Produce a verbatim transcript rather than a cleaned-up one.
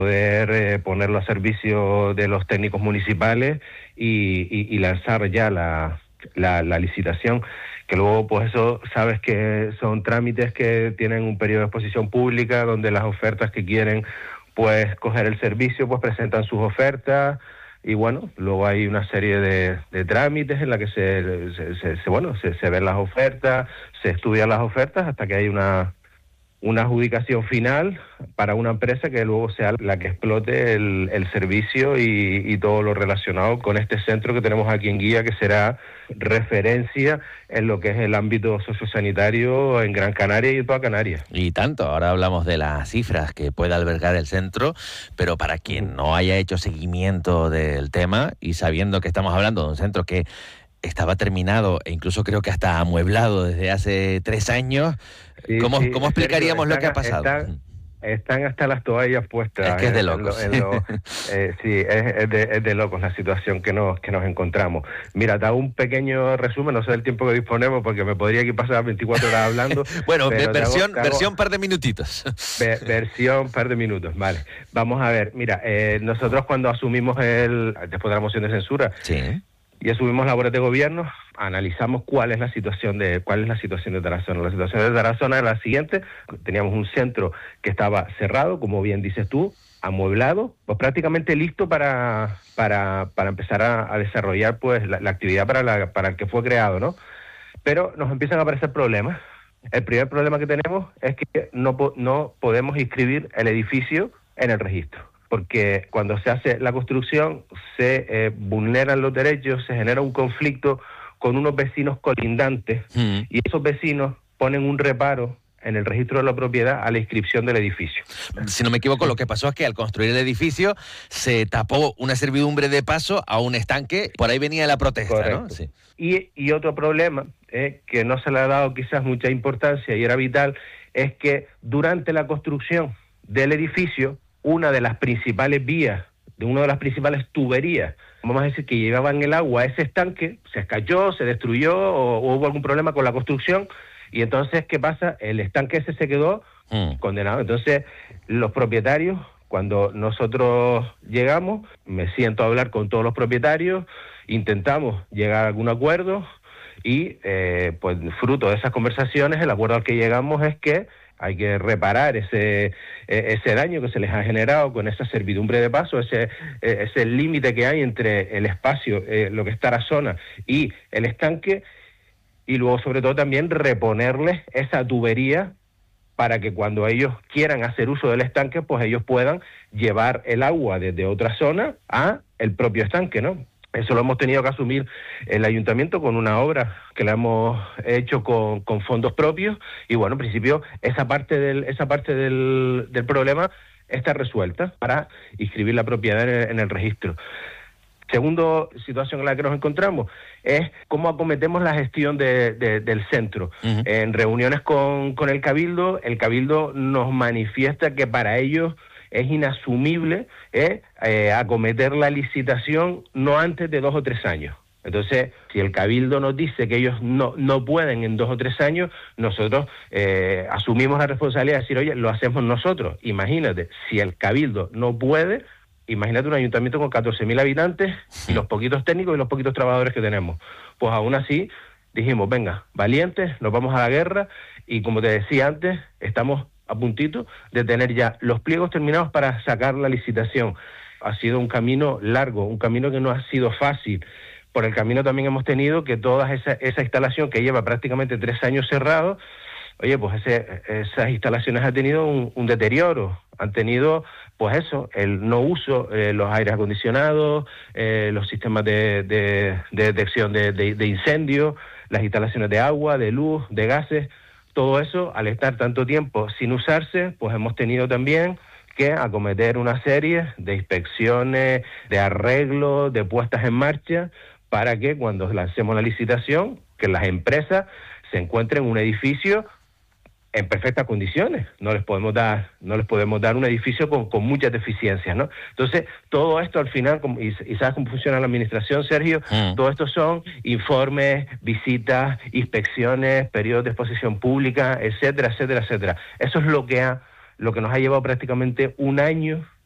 poder eh, ponerlo a servicio de los técnicos municipales y, y, y lanzar ya la, la, la licitación, que luego pues eso sabes que son trámites que tienen un periodo de exposición pública donde las ofertas que quieren pues coger el servicio pues presentan sus ofertas y bueno, luego hay una serie de, de trámites en la que se, se, se, se bueno se, se ven las ofertas, se estudian las ofertas hasta que hay una una adjudicación final para una empresa que luego sea la que explote el, el servicio y, y todo lo relacionado con este centro que tenemos aquí en Guía, que será referencia en lo que es el ámbito sociosanitario en Gran Canaria y toda Canarias. Y tanto, ahora hablamos de las cifras que puede albergar el centro, pero para quien no haya hecho seguimiento del tema y sabiendo que estamos hablando de un centro que estaba terminado e incluso creo que hasta amueblado desde hace tres años, Sí, ¿cómo, sí, ¿cómo explicaríamos están, lo que ha pasado? Están, están hasta las toallas puestas. Es que es de en, locos. En lo, en lo, eh, sí, es, es, de, es de locos la situación que nos que nos encontramos. Mira, te hago un pequeño resumen, no sé el tiempo que disponemos, porque me podría aquí pasar veinticuatro horas hablando. Bueno, pero versión, te hago, te versión hago, par de minutitos. Ve, versión par de minutos, vale. Vamos a ver, mira, eh, nosotros cuando asumimos el, después de la moción de censura, sí. y asumimos labores de gobierno, analizamos cuál es la situación de cuál es la situación de Tarazona. La situación de Tarazona era la siguiente: teníamos un centro que estaba cerrado, como bien dices tú, amueblado, pues prácticamente listo para para, para empezar a, a desarrollar pues la, la actividad para la para el que fue creado, ¿no? Pero nos empiezan a aparecer problemas. El primer problema que tenemos es que no no podemos inscribir el edificio en el registro, porque cuando se hace la construcción se eh, vulneran los derechos, se genera un conflicto con unos vecinos colindantes mm. y esos vecinos ponen un reparo en el registro de la propiedad a la inscripción del edificio. Si no me equivoco, lo que pasó es que al construir el edificio se tapó una servidumbre de paso a un estanque, por ahí venía la protesta, correcto, ¿no? Sí. Y, y otro problema eh, que no se le ha dado quizás mucha importancia y era vital, es que durante la construcción del edificio, una de las principales vías, de una de las principales tuberías, vamos a decir, que llevaban el agua a ese estanque, se cayó, se destruyó o, o hubo algún problema con la construcción y entonces, ¿qué pasa? El estanque ese se quedó mm. condenado. Entonces, los propietarios, cuando nosotros llegamos, me siento a hablar con todos los propietarios, intentamos llegar a algún acuerdo y, eh, pues, fruto de esas conversaciones, el acuerdo al que llegamos es que hay que reparar ese ese daño que se les ha generado con esa servidumbre de paso, ese ese límite que hay entre el espacio, eh, lo que está la zona y el estanque, y luego sobre todo también reponerles esa tubería para que cuando ellos quieran hacer uso del estanque, pues ellos puedan llevar el agua desde otra zona a el propio estanque, ¿no? Eso lo hemos tenido que asumir el ayuntamiento con una obra que la hemos hecho con, con fondos propios y bueno, en principio esa parte del esa parte del, del problema está resuelta para inscribir la propiedad en el, en el registro. Segunda situación en la que nos encontramos es cómo acometemos la gestión de, de, del centro. Uh-huh. En reuniones con, con el Cabildo, el Cabildo nos manifiesta que para ellos es inasumible eh, eh, acometer la licitación no antes de dos o tres años. Entonces, si el Cabildo nos dice que ellos no, no pueden en dos o tres años, nosotros eh, asumimos la responsabilidad de decir, oye, lo hacemos nosotros. Imagínate, si el Cabildo no puede, imagínate un ayuntamiento con catorce mil habitantes y los poquitos técnicos y los poquitos trabajadores que tenemos. Pues aún así dijimos, venga, valientes, nos vamos a la guerra y como te decía antes, estamos a puntito de tener ya los pliegos terminados para sacar la licitación. Ha sido un camino largo, un camino que no ha sido fácil. Por el camino también hemos tenido que toda esa, esa instalación que lleva prácticamente tres años cerrado, oye, pues ese, esas instalaciones han tenido un, un deterioro, han tenido, pues eso, el no uso, eh, los aires acondicionados, eh, los sistemas de, de, de detección de, de, de incendios, las instalaciones de agua, de luz, de gases. Todo eso, al estar tanto tiempo sin usarse, pues hemos tenido también que acometer una serie de inspecciones, de arreglos, de puestas en marcha, para que cuando lancemos la licitación, que las empresas se encuentren un edificio en perfectas condiciones. No les podemos dar, no les podemos dar un edificio con, con muchas deficiencias, ¿no? Entonces, todo esto al final, y, y sabes cómo funciona la administración, Sergio, mm. todo esto son informes, visitas, inspecciones, periodos de exposición pública, etcétera, etcétera, etcétera. Eso es lo que ha, lo que nos ha llevado prácticamente un año